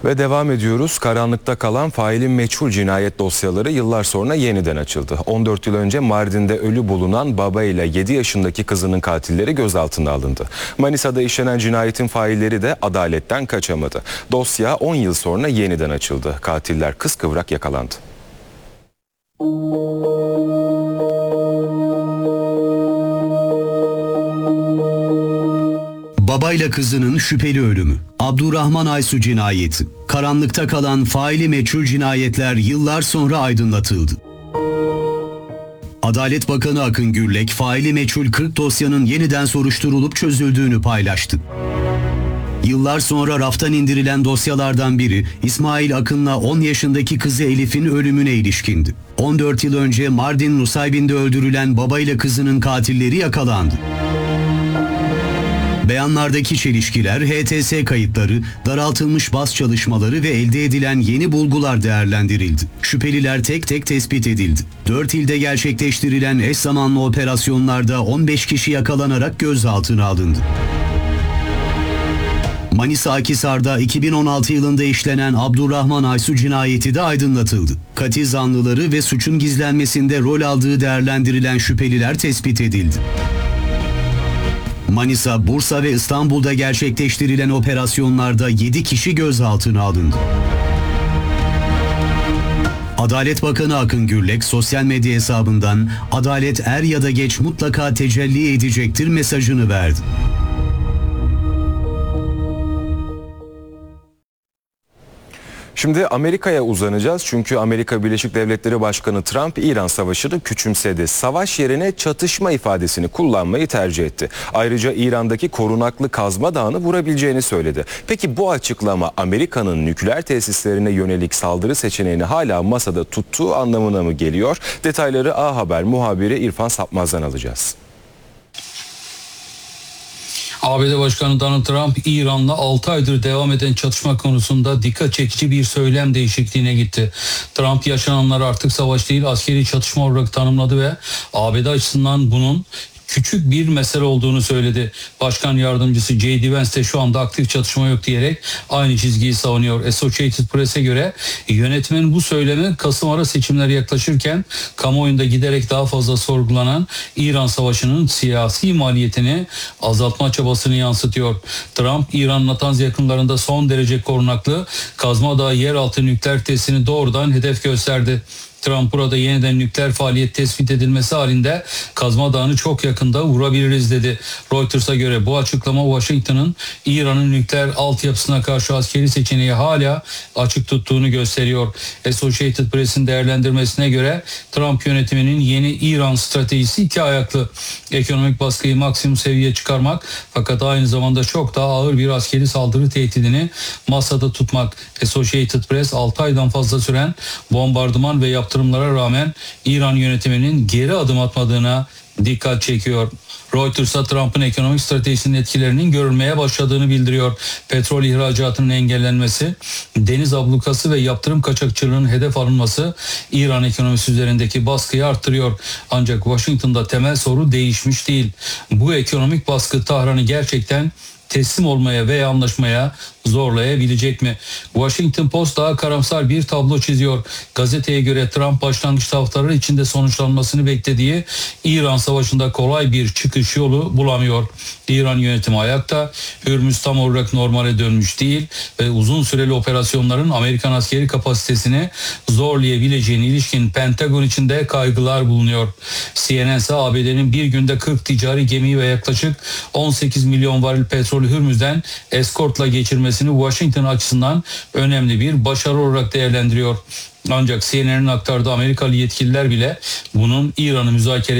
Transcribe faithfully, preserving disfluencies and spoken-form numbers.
Ve devam ediyoruz. Karanlıkta kalan failin meçhul cinayet dosyaları yıllar sonra yeniden açıldı. on dört yıl önce Mardin'de ölü bulunan baba ile yedi yaşındaki kızının katilleri gözaltına alındı. Manisa'da işlenen cinayetin failleri de adaletten kaçamadı. Dosya on yıl sonra yeniden açıldı. Katiller kıskıvrak yakalandı. Babayla kızının şüpheli ölümü. Abdurrahman Aysu cinayeti. Karanlıkta kalan faili meçhul cinayetler yıllar sonra aydınlatıldı. Adalet Bakanı Akın Gürlek, faili meçhul kırk dosyanın yeniden soruşturulup çözüldüğünü paylaştı. Yıllar sonra raftan indirilen dosyalardan biri İsmail Akın'la on yaşındaki kızı Elif'in ölümüne ilişkindi. on dört yıl önce Mardin Nusaybin'de öldürülen babayla kızının katilleri yakalandı. Beyanlardaki çelişkiler, H T S kayıtları, daraltılmış baz çalışmaları ve elde edilen yeni bulgular değerlendirildi. Şüpheliler tek tek tespit edildi. dört ilde gerçekleştirilen eş zamanlı operasyonlarda on beş kişi yakalanarak gözaltına alındı. Manisa Akhisar'da iki bin on altı yılında işlenen Abdurrahman Aysu cinayeti de aydınlatıldı. Katil zanlıları ve suçun gizlenmesinde rol aldığı değerlendirilen şüpheliler tespit edildi. Manisa, Bursa ve İstanbul'da gerçekleştirilen operasyonlarda yedi kişi gözaltına alındı. Adalet Bakanı Akın Gürlek sosyal medya hesabından "Adalet er ya da geç mutlaka tecelli edecektir" mesajını verdi. Şimdi Amerika'ya uzanacağız çünkü Amerika Birleşik Devletleri Başkanı Trump İran savaşını küçümsedi. Savaş yerine çatışma ifadesini kullanmayı tercih etti. Ayrıca İran'daki korunaklı Kazma Dağı'nı vurabileceğini söyledi. Peki bu açıklama Amerika'nın nükleer tesislerine yönelik saldırı seçeneğini hala masada tuttuğu anlamına mı geliyor? Detayları A Haber muhabiri İrfan Sapmaz'dan alacağız. A B D Başkanı Donald Trump, İran'la altı aydır devam eden çatışma konusunda dikkat çekici bir söylem değişikliğine gitti. Trump yaşananları artık savaş değil askeri çatışma olarak tanımladı ve A B D açısından bunun küçük bir mesele olduğunu söyledi. Başkan yardımcısı J D Vance de şu anda aktif çatışma yok diyerek aynı çizgiyi savunuyor. Associated Press'e göre yönetmenin bu söylemi Kasım ara seçimleri yaklaşırken kamuoyunda giderek daha fazla sorgulanan İran savaşının siyasi maliyetini azaltma çabasını yansıtıyor. Trump, İran Natanz yakınlarında son derece korunaklı Kazma Dağı yeraltı nükleer tesisini doğrudan hedef gösterdi. Trump burada yeniden nükleer faaliyet tespit edilmesi halinde Kazma Dağı'nı çok yakında vurabiliriz dedi. Reuters'a göre bu açıklama Washington'ın İran'ın nükleer altyapısına karşı askeri seçeneği hala açık tuttuğunu gösteriyor. Associated Press'in değerlendirmesine göre Trump yönetiminin yeni İran stratejisi iki ayaklı. Ekonomik baskıyı maksimum seviyeye çıkarmak fakat aynı zamanda çok daha ağır bir askeri saldırı tehdidini masada tutmak. Associated Press altı aydan fazla süren bombardıman ve yaptırımlara rağmen İran yönetiminin geri adım atmadığına dikkat çekiyor. Reuters'a Trump'ın ekonomik stratejisinin etkilerinin görülmeye başladığını bildiriyor. Petrol ihracatının engellenmesi, deniz ablukası ve yaptırım kaçakçılığının hedef alınması İran ekonomisi üzerindeki baskıyı arttırıyor. Ancak Washington'da temel soru değişmiş değil. Bu ekonomik baskı Tahran'ı gerçekten teslim olmaya veya anlaşmaya zorlayabilecek mi? Washington Post daha karamsar bir tablo çiziyor. Gazeteye göre Trump başlangıç haftaları içinde sonuçlanmasını beklediği İran savaşında kolay bir çıkış yolu bulamıyor. İran yönetimi ayakta, Hürmüz tam olarak normale dönmüş değil ve uzun süreli operasyonların Amerikan askeri kapasitesini zorlayabileceğine ilişkin Pentagon içinde kaygılar bulunuyor. C N N ise A B D'nin bir günde kırk ticari gemiyi ve yaklaşık on sekiz milyon varil petrolü Hürmüz'den eskortla geçirmesini Washington açısından önemli bir başarı olarak değerlendiriyor. Ancak C N N'in aktardığı Amerikalı yetkililer bile bunun İran'ı müzakere